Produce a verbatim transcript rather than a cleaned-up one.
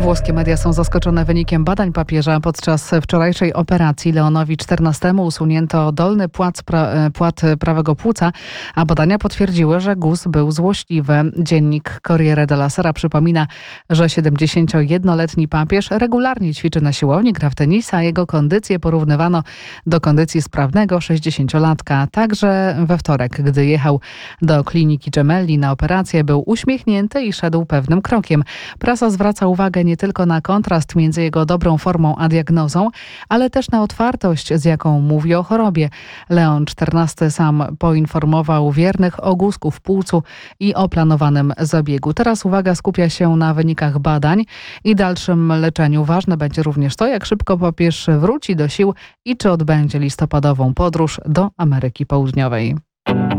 Włoskie media są zaskoczone wynikiem badań papieża. Podczas wczorajszej operacji Leonowi czternastemu usunięto dolny płat, pra, płat prawego płuca, a badania potwierdziły, że guz był złośliwy. Dziennik Corriere della Sera przypomina, że siedemdziesięciojednoletni papież regularnie ćwiczy na siłowni, gra w tenisa, a jego kondycję porównywano do kondycji sprawnego sześćdziesięciolatka. Także we wtorek, gdy jechał do kliniki Gemelli na operację, był uśmiechnięty i szedł pewnym krokiem. Prasa zwraca uwagę nie tylko na kontrast między jego dobrą formą a diagnozą, ale też na otwartość, z jaką mówi o chorobie. Leon czternasty sam poinformował wiernych o guzku w płucu i o planowanym zabiegu. Teraz uwaga skupia się na wynikach badań i dalszym leczeniu. Ważne będzie również to, jak szybko papież wróci do sił i czy odbędzie listopadową podróż do Ameryki Południowej.